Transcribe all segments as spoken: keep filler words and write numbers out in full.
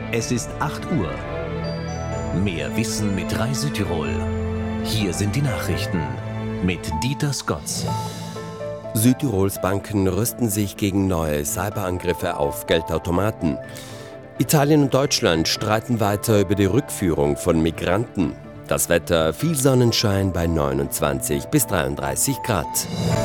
Es ist acht Uhr. Mehr Wissen mit Reisetirol. Hier sind die Nachrichten mit Dieter Scotts. Südtirols Banken rüsten sich gegen neue Cyberangriffe auf Geldautomaten. Italien und Deutschland streiten weiter über die Rückführung von Migranten. Das Wetter: viel Sonnenschein bei neunundzwanzig bis dreiunddreißig Grad.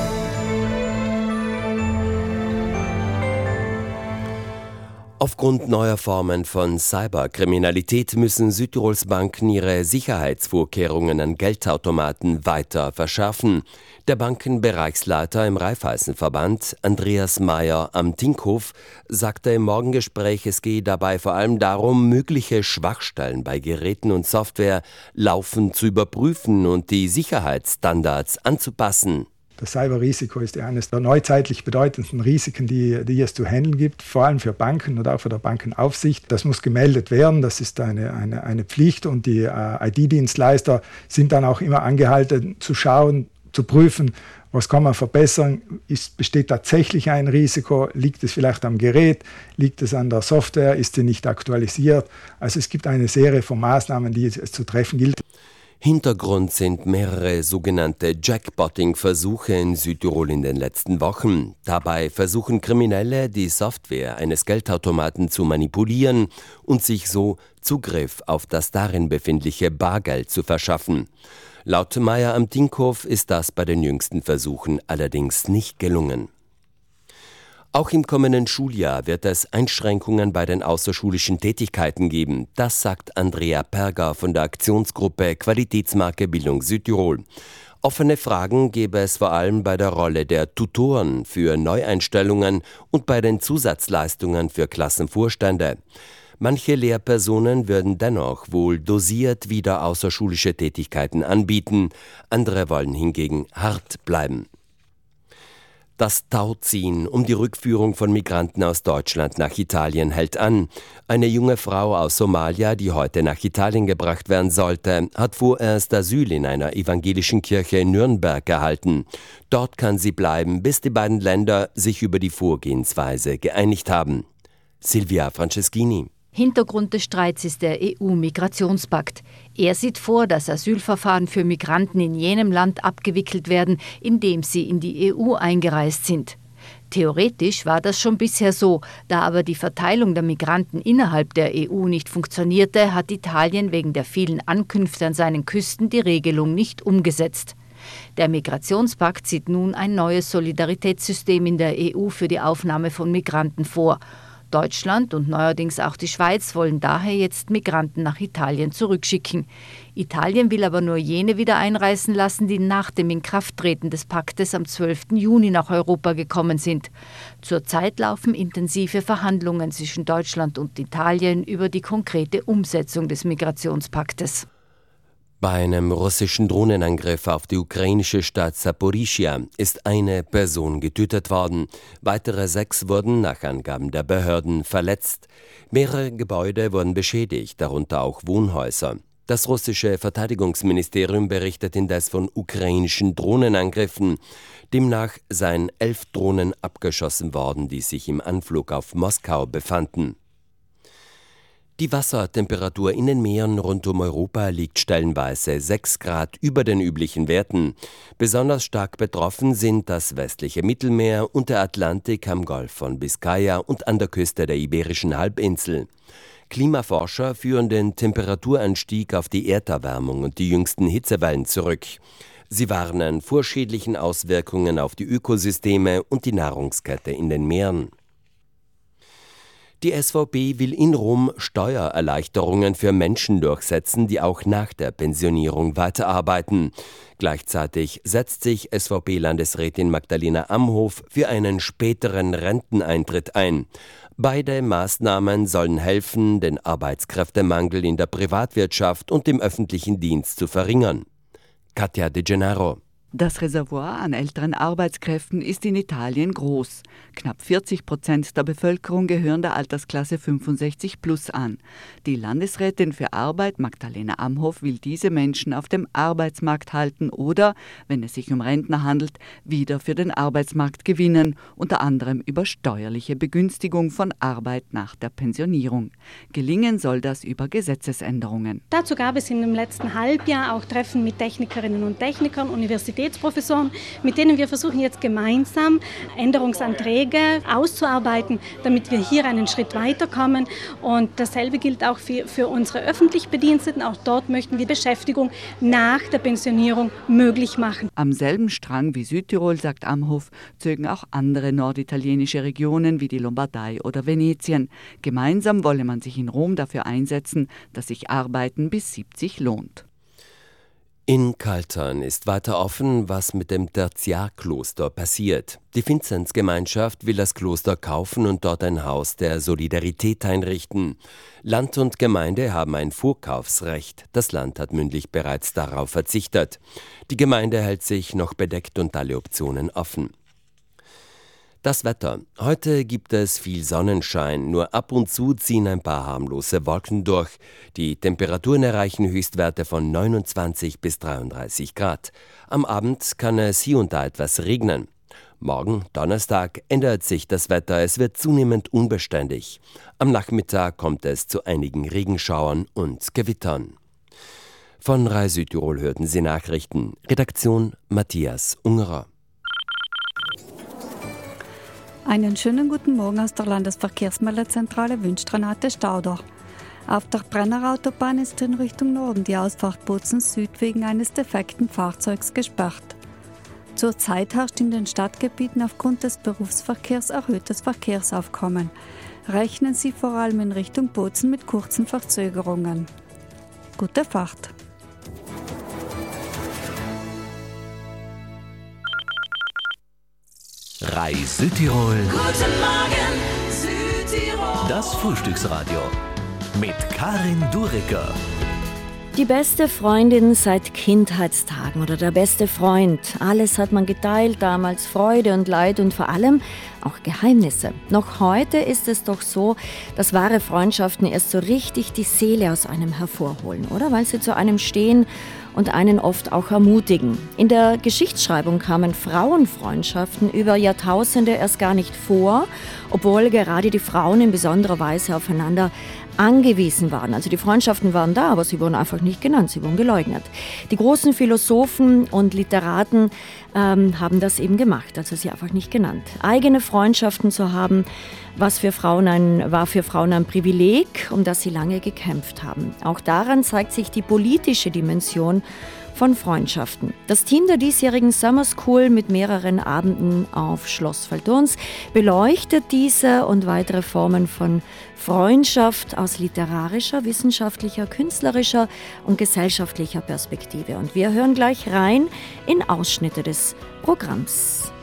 Aufgrund neuer Formen von Cyberkriminalität müssen Südtirols Banken ihre Sicherheitsvorkehrungen an Geldautomaten weiter verschärfen. Der Bankenbereichsleiter im Raiffeisenverband, Andreas Meyer am Tinkoff, sagte im Morgengespräch, es gehe dabei vor allem darum, mögliche Schwachstellen bei Geräten und Software laufend zu überprüfen und die Sicherheitsstandards anzupassen. Das Cyberrisiko ist eines der neuzeitlich bedeutendsten Risiken, die, die es zu handeln gibt, vor allem für Banken und auch für die Bankenaufsicht. Das muss gemeldet werden, das ist eine, eine, eine Pflicht, und die äh, I T-Dienstleister sind dann auch immer angehalten zu schauen, zu prüfen, was kann man verbessern, ist, besteht tatsächlich ein Risiko, liegt es vielleicht am Gerät, liegt es an der Software, ist sie nicht aktualisiert. Also es gibt eine Serie von Maßnahmen, die es zu treffen gilt. Hintergrund sind mehrere sogenannte Jackpotting-Versuche in Südtirol in den letzten Wochen. Dabei versuchen Kriminelle, die Software eines Geldautomaten zu manipulieren und sich so Zugriff auf das darin befindliche Bargeld zu verschaffen. Laut Meyer am Tinkoff ist das bei den jüngsten Versuchen allerdings nicht gelungen. Auch im kommenden Schuljahr wird es Einschränkungen bei den außerschulischen Tätigkeiten geben. Das sagt Andrea Perger von der Aktionsgruppe Qualitätsmarke Bildung Südtirol. Offene Fragen gäbe es vor allem bei der Rolle der Tutoren für Neueinstellungen und bei den Zusatzleistungen für Klassenvorstände. Manche Lehrpersonen würden dennoch wohl dosiert wieder außerschulische Tätigkeiten anbieten, andere wollen hingegen hart bleiben. Das Tauziehen um die Rückführung von Migranten aus Deutschland nach Italien hält an. Eine junge Frau aus Somalia, die heute nach Italien gebracht werden sollte, hat vorerst Asyl in einer evangelischen Kirche in Nürnberg erhalten. Dort kann sie bleiben, bis die beiden Länder sich über die Vorgehensweise geeinigt haben. Silvia Franceschini. Hintergrund des Streits ist der E U-Migrationspakt. Er sieht vor, dass Asylverfahren für Migranten in jenem Land abgewickelt werden, in dem sie in die E U eingereist sind. Theoretisch war das schon bisher so, da aber die Verteilung der Migranten innerhalb der E U nicht funktionierte, hat Italien wegen der vielen Ankünfte an seinen Küsten die Regelung nicht umgesetzt. Der Migrationspakt sieht nun ein neues Solidaritätssystem in der E U für die Aufnahme von Migranten vor. Deutschland und neuerdings auch die Schweiz wollen daher jetzt Migranten nach Italien zurückschicken. Italien will aber nur jene wieder einreisen lassen, die nach dem Inkrafttreten des Paktes am zwölften Juni nach Europa gekommen sind. Zurzeit laufen intensive Verhandlungen zwischen Deutschland und Italien über die konkrete Umsetzung des Migrationspaktes. Bei einem russischen Drohnenangriff auf die ukrainische Stadt Saporischschja ist eine Person getötet worden. Weitere sechs wurden nach Angaben der Behörden verletzt. Mehrere Gebäude wurden beschädigt, darunter auch Wohnhäuser. Das russische Verteidigungsministerium berichtet indes von ukrainischen Drohnenangriffen. Demnach seien elf Drohnen abgeschossen worden, die sich im Anflug auf Moskau befanden. Die Wassertemperatur in den Meeren rund um Europa liegt stellenweise sechs Grad über den üblichen Werten. Besonders stark betroffen sind das westliche Mittelmeer und der Atlantik am Golf von Biskaya und an der Küste der Iberischen Halbinsel. Klimaforscher führen den Temperaturanstieg auf die Erderwärmung und die jüngsten Hitzewellen zurück. Sie warnen vor schädlichen Auswirkungen auf die Ökosysteme und die Nahrungskette in den Meeren. Die S V P will in Rom Steuererleichterungen für Menschen durchsetzen, die auch nach der Pensionierung weiterarbeiten. Gleichzeitig setzt sich S V P-Landesrätin Magdalena Amhof für einen späteren Renteneintritt ein. Beide Maßnahmen sollen helfen, den Arbeitskräftemangel in der Privatwirtschaft und im öffentlichen Dienst zu verringern. Katja De Gennaro. Das Reservoir an älteren Arbeitskräften ist in Italien groß. Knapp vierzig Prozent der Bevölkerung gehören der Altersklasse fünfundsechzig plus an. Die Landesrätin für Arbeit, Magdalena Amhoff, will diese Menschen auf dem Arbeitsmarkt halten oder, wenn es sich um Rentner handelt, wieder für den Arbeitsmarkt gewinnen, unter anderem über steuerliche Begünstigung von Arbeit nach der Pensionierung. Gelingen soll das über Gesetzesänderungen. Dazu gab es in dem letzten Halbjahr auch Treffen mit Technikerinnen und Technikern, Universitätsprofessoren, mit denen wir versuchen jetzt gemeinsam Änderungsanträge auszuarbeiten, damit wir hier einen Schritt weiterkommen. Und dasselbe gilt auch für, für unsere öffentlich Bediensteten. Auch dort möchten wir Beschäftigung nach der Pensionierung möglich machen. Am selben Strang wie Südtirol, sagt Amhoff, zögen auch andere norditalienische Regionen wie die Lombardei oder Venetien. Gemeinsam wolle man sich in Rom dafür einsetzen, dass sich Arbeiten bis siebzig lohnt. In Kaltern ist weiter offen, was mit dem Tertiarkloster passiert. Die Vinzenzgemeinschaft will das Kloster kaufen und dort ein Haus der Solidarität einrichten. Land und Gemeinde haben ein Vorkaufsrecht. Das Land hat mündlich bereits darauf verzichtet. Die Gemeinde hält sich noch bedeckt und alle Optionen offen. Das Wetter. Heute gibt es viel Sonnenschein, nur ab und zu ziehen ein paar harmlose Wolken durch. Die Temperaturen erreichen Höchstwerte von neunundzwanzig bis dreiunddreißig Grad. Am Abend kann es hier und da etwas regnen. Morgen, Donnerstag, ändert sich das Wetter, es wird zunehmend unbeständig. Am Nachmittag kommt es zu einigen Regenschauern und Gewittern. Von Rai Südtirol hörten Sie Nachrichten. Redaktion Matthias Ungerer. Einen schönen guten Morgen aus der Landesverkehrsmeldezentrale wünscht Renate Stauder. Auf der Brennerautobahn ist in Richtung Norden die Ausfahrt Bozen Süd wegen eines defekten Fahrzeugs gesperrt. Zurzeit herrscht in den Stadtgebieten aufgrund des Berufsverkehrs erhöhtes Verkehrsaufkommen. Rechnen Sie vor allem in Richtung Bozen mit kurzen Verzögerungen. Gute Fahrt! Rai Südtirol. Guten Morgen, Südtirol. Das Frühstücksradio mit Karin Duricker. Die beste Freundin seit Kindheitstagen oder der beste Freund. Alles hat man geteilt, damals Freude und Leid und vor allem auch Geheimnisse. Noch heute ist es doch so, dass wahre Freundschaften erst so richtig die Seele aus einem hervorholen, oder? Weil sie zu einem stehen und einen oft auch ermutigen. In der Geschichtsschreibung kamen Frauenfreundschaften über Jahrtausende erst gar nicht vor, obwohl gerade die Frauen in besonderer Weise aufeinander angewiesen waren. Also die Freundschaften waren da, aber sie wurden einfach nicht genannt, sie wurden geleugnet. Die großen Philosophen und Literaten ähm, haben das eben gemacht, also sie einfach nicht genannt. Eigene Freundschaften zu haben, was für Frauen ein, war für Frauen ein Privileg, um das sie lange gekämpft haben. Auch daran zeigt sich die politische Dimension von Freundschaften. Das Team der diesjährigen Summer School mit mehreren Abenden auf Schloss Veltons beleuchtet diese und weitere Formen von Freundschaft aus literarischer, wissenschaftlicher, künstlerischer und gesellschaftlicher Perspektive. Und wir hören gleich rein in Ausschnitte des Programms.